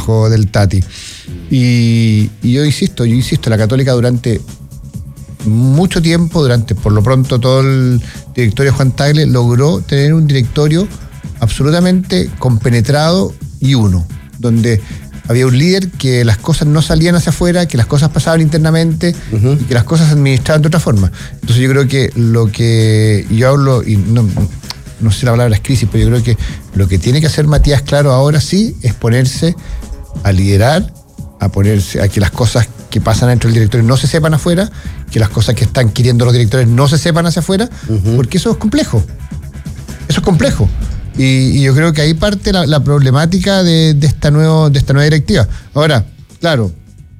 trabajo del Tati. Y yo insisto, la Católica durante mucho tiempo, por lo pronto todo el directorio Juan Tagle, logró tener un directorio absolutamente compenetrado y uno, donde había un líder que las cosas no salían hacia afuera, que las cosas pasaban internamente y que las cosas se administraban de otra forma. Entonces yo creo que lo que yo hablo, y no sé si la palabra es crisis, pero yo creo que lo que tiene que hacer Matías Claro ahora sí es ponerse a liderar, a que las cosas que pasan dentro del directorio no se sepan afuera, que las cosas que están queriendo los directores no se sepan hacia afuera, porque eso es complejo. Eso es complejo. Y yo creo que ahí parte la problemática de esta nueva directiva. Ahora, claro,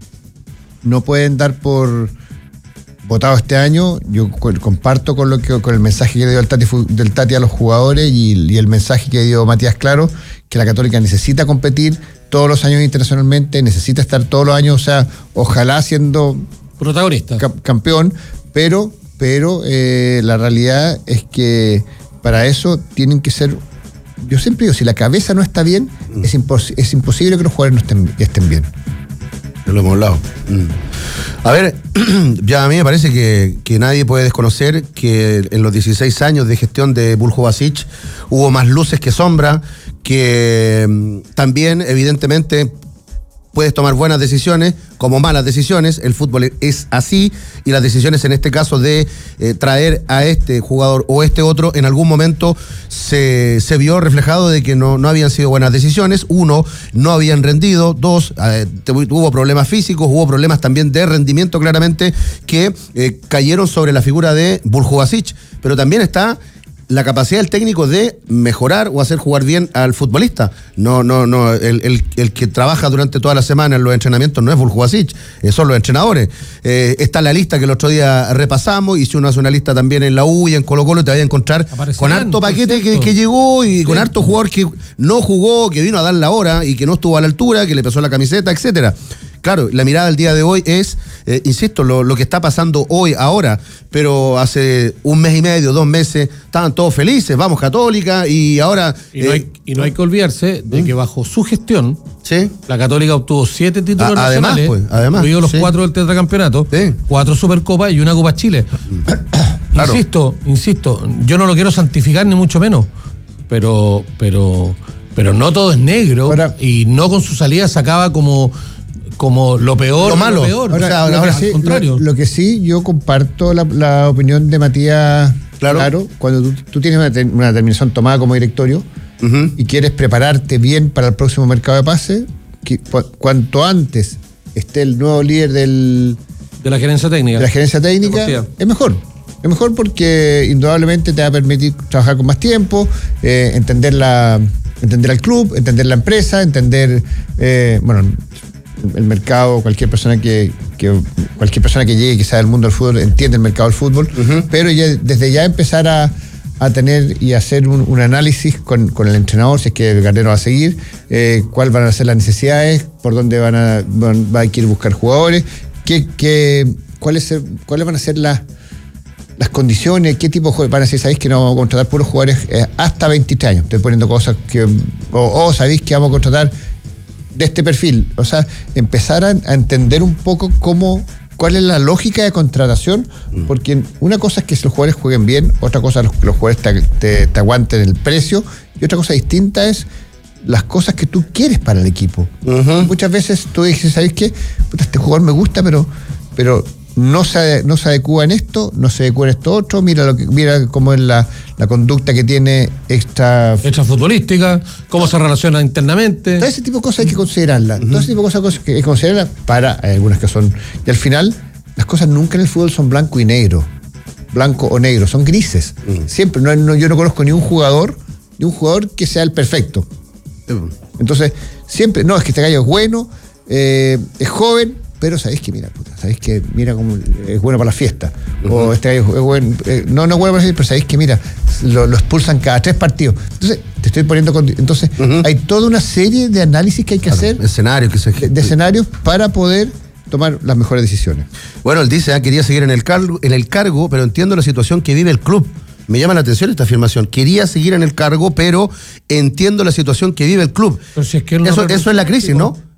no pueden dar por votado este año. Yo comparto con el mensaje que dio del Tati a los jugadores y el mensaje que dio Matías Claro, que la Católica necesita competir todos los años internacionalmente, necesita estar todos los años, o sea, ojalá siendo protagonista, campeón, pero la realidad es que para eso tienen que ser, yo siempre digo, si la cabeza no está bien, es imposible que los jugadores no estén bien. Lo hemos hablado. A ver, ya a mí me parece que nadie puede desconocer que en los 16 años de gestión de Buljo Basic hubo más luces que sombra, que también evidentemente puedes tomar buenas decisiones como malas decisiones, el fútbol es así, y las decisiones en este caso de traer a este jugador o este otro, en algún momento se vio reflejado de que no habían sido buenas decisiones. Uno, no habían rendido. Dos, hubo problemas físicos, hubo problemas también de rendimiento claramente que cayeron sobre la figura de Buljo Basic, pero también está la capacidad del técnico de mejorar o hacer jugar bien al futbolista. No, el que trabaja durante toda la semana en los entrenamientos no es Buljo Basic, son los entrenadores. Está la lista que el otro día repasamos, y si uno hace una lista también en la U y en Colo-Colo, te vaya a encontrar con harto paquete que llegó y con harto jugador que no jugó, que vino a dar la hora y que no estuvo a la altura, que le pesó la camiseta, etcétera. Claro, la mirada del día de hoy es, insisto, lo que está pasando hoy, ahora, pero hace un mes y medio, 2 meses, estaban todos felices, vamos Católica, y ahora... Y no hay que olvidarse de que bajo su gestión, ¿sí? La Católica obtuvo 7 títulos nacionales, además, incluidos los 4 del tetracampeono, 4 Supercopas y una Copa Chile. Claro. Insisto, yo no lo quiero santificar ni mucho menos, pero no todo es negro. Ahora, y no con su salida sacaba como lo peor, lo malo. Lo peor. Ahora, al contrario. Lo que sí, yo comparto la opinión de Matías Claro, cuando tú tienes una determinación tomada como directorio y quieres prepararte bien para el próximo mercado de pase, cuanto antes esté el nuevo líder de la gerencia técnica. Es mejor. Es mejor porque indudablemente te va a permitir trabajar con más tiempo, entender al club, entender la empresa, entender el mercado. Cualquier persona que llegue, que sea del mundo del fútbol, entiende el mercado del fútbol, pero desde ya empezar a tener y hacer un análisis con el entrenador, si es que el Garnero va a seguir, cuáles van a ser las necesidades, por dónde va a ir buscar jugadores, cuáles van a ser las condiciones, qué tipo de jugadores van a ser. Sabéis que no vamos a contratar puros jugadores hasta 23 años. Estoy poniendo cosas sabéis que vamos a contratar de este perfil. O sea, empezar a entender un poco cuál es la lógica de contratación, porque una cosa es que los jugadores jueguen bien, otra cosa es que los jugadores te aguanten el precio, y otra cosa distinta es las cosas que tú quieres para el equipo. Muchas veces tú dices, ¿sabéis qué? Este jugador me gusta, pero no se adecua en esto, no se adecua en esto otro, mira cómo es la conducta que tiene extra futbolística, cómo se relaciona internamente. Todo ese tipo de cosas hay que considerarlas. Todo ese tipo de cosas hay que considerarlas hay algunas que son. Y al final, las cosas nunca en el fútbol son blanco y negro. Blanco o negro, son grises. Siempre. Yo no conozco ni un jugador que sea el perfecto. Entonces, siempre, es que este gallo es bueno, es joven, pero sabéis que mira cómo es bueno para la fiesta. O este gallo es bueno, no es bueno para la fiesta, pero sabéis que mira, lo expulsan cada 3 partidos. Entonces, te estoy poniendo entonces, hay toda una serie de análisis que hay que hacer, de escenarios para poder tomar las mejores decisiones. Bueno, él dice, quería seguir en el cargo, pero entiendo la situación que vive el club. Me llama la atención esta afirmación. Quería seguir en el cargo, pero entiendo la situación que vive el club. Pero si es que eso es la crisis, ¿no?